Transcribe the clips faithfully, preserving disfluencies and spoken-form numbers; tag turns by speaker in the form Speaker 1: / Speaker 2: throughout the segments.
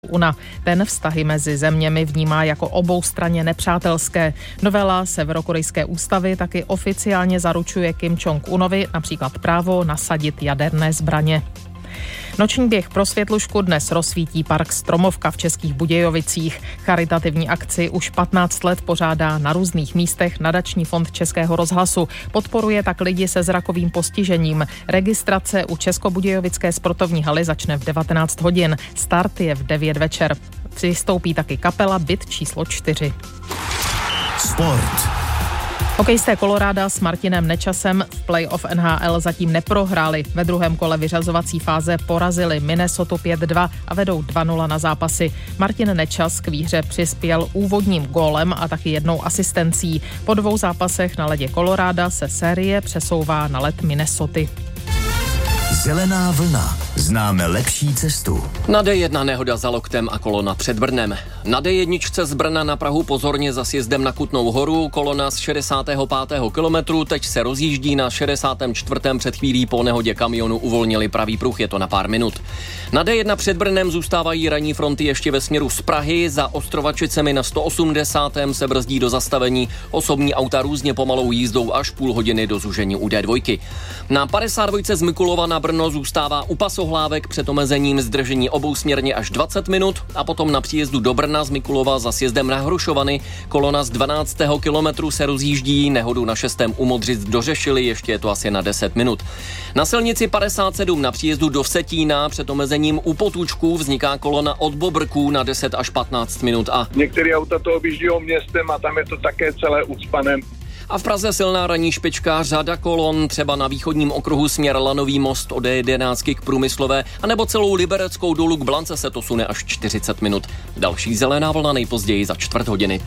Speaker 1: Una. Ten vztahy mezi zeměmi vnímá jako oboustranně nepřátelské. Novela severokorejské ústavy taky oficiálně zaručuje Kim Jong-unovi například právo nasadit jaderné zbraně. Noční běh pro Světlušku dnes rozsvítí park Stromovka v Českých Budějovicích. Charitativní akci už patnáct let pořádá na různých místech Nadační fond Českého rozhlasu. Podporuje tak lidi se zrakovým postižením. Registrace u Českobudějovické sportovní haly začne v devatenáct hodin. Start je v devět večer. Přistoupí taky kapela Byt číslo čtyři.
Speaker 2: Sport.
Speaker 1: Hokejisté Koloráda s Martinem Nečasem v playoff N H L zatím neprohráli. Ve druhém kole vyřazovací fáze porazili Minnesotu pět dva a vedou dva nula na zápasy. Martin Nečas k výhře přispěl úvodním gólem a taky jednou asistencí. Po dvou zápasech na ledě Koloráda se série přesouvá na led Minnesoty.
Speaker 2: Zelená vlna. Známe lepší cestu.
Speaker 3: Na D jedna nehoda za loktem a kolona před Brnem. Na D jedna z Brna na Prahu pozorně za sjezdem na Kutnou Horu. Kolona z šedesátého pátého kilometru teď se rozjíždí na šedesátém čtvrtém Před chvílí po nehodě kamionu uvolnili pravý pruh, je to na pár minut. Na D jedna před Brnem zůstávají ranní fronty ještě ve směru z Prahy. Za Ostrovačicemi na sto osmdesátém se brzdí do zastavení. Osobní auta různě pomalou jízdou až půl hodiny do zúžení u D dva. Na padesát dva z Mikulova na Brno zůstává u pasohlávek před omezením zdržení obousměrně až dvacet minut a potom na příjezdu do Brna z Mikulova za sjezdem na Hrušovany. Kolona z dvanáctého kilometru se rozjíždí, nehodu na šestém u Modřic dořešili, ještě je to asi na deset minut. Na silnici padesát sedm na příjezdu do Vsetína před omezením u Potůčků vzniká kolona od Bobrků na deset až patnáct minut a
Speaker 4: některé auta to objíždí městem a tam je to také celé ucpané.
Speaker 3: A v Praze silná ranní špička, řada kolon, třeba na východním okruhu směr Lanový most od D jedenáct k Průmyslové, anebo celou Libereckou dolu k Blance se to sune až čtyřicet minut. Další zelená vlna nejpozději za čtvrt hodiny.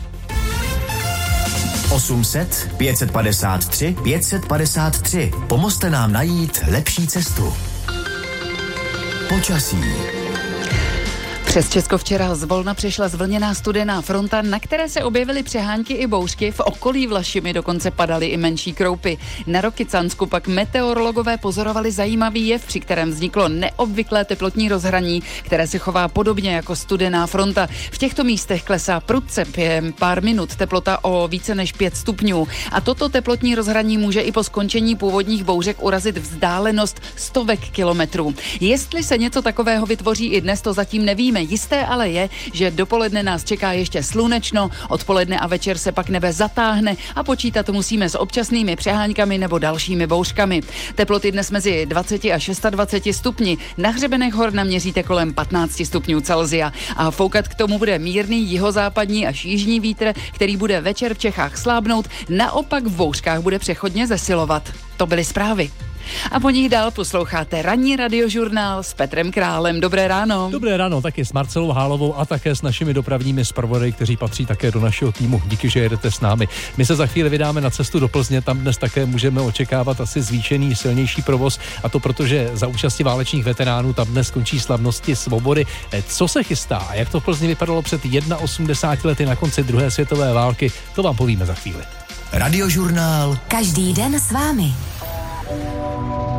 Speaker 2: osm set, pět set padesát tři, pět set padesát tři. Pomozte nám najít lepší cestu. Počasí.
Speaker 5: Přes Česko včera zvolna přešla zvlněná studená fronta, na které se objevily přehánky i bouřky, v okolí Vlašimi dokonce padaly i menší kroupy. Na Rokycansku pak meteorologové pozorovali zajímavý jev, při kterém vzniklo neobvyklé teplotní rozhraní, které se chová podobně jako studená fronta. V těchto místech klesá prudce během pár minut teplota o více než pět stupňů a toto teplotní rozhraní může i po skončení původních bouřek urazit vzdálenost stovek kilometrů. Jestli se něco takového vytvoří i dnes, to zatím nevíme. Jisté ale je, že dopoledne nás čeká ještě slunečno, odpoledne a večer se pak nebe zatáhne a počítat musíme s občasnými přeháňkami nebo dalšími bouřkami. Teploty dnes mezi dvacet až dvacet šest stupni, na hřebenech hor naměříte kolem patnáct stupňů Celsia a foukat k tomu bude mírný jihozápadní až jižní vítr, který bude večer v Čechách slábnout, naopak v bouřkách bude přechodně zesilovat. To byly zprávy. A po nich dál posloucháte ranní radiožurnál s Petrem Králem. Dobré ráno.
Speaker 6: Dobré ráno, taky s Marcelou Hálovou a také s našimi dopravními zpravodaji, kteří patří také do našeho týmu. Díky, že jedete s námi. My se za chvíli vydáme na cestu do Plzně, tam dnes také můžeme očekávat asi zvýšený, silnější provoz, a to protože za účasti válečných veteránů tam dnes končí slavnosti svobody. Co se chystá a jak to v Plzni vypadalo před osmdesáti jedna lety na konci druhé světové války, to vám povíme za chvíli.
Speaker 2: Radiožurnál.
Speaker 7: Každý den s vámi.